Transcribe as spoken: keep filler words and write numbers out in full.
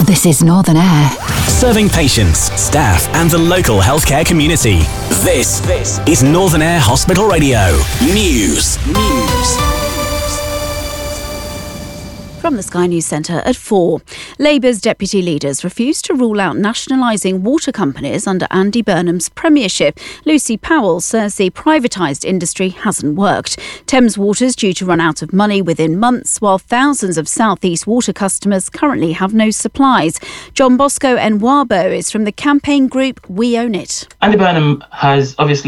This is Northern Air. Serving patients, staff and the local healthcare community. This, this is Northern Air Hospital Radio. News. News. From the Sky News Centre at four. Labour's deputy leaders refused to rule out nationalising water companies under Andy Burnham's premiership. Lucy Powell says the privatised industry hasn't worked. Thames Water's due to run out of money within months, while thousands of South East Water customers currently have no supplies. John Bosco Nwabo is from the campaign group We Own It. Andy Burnham has obviously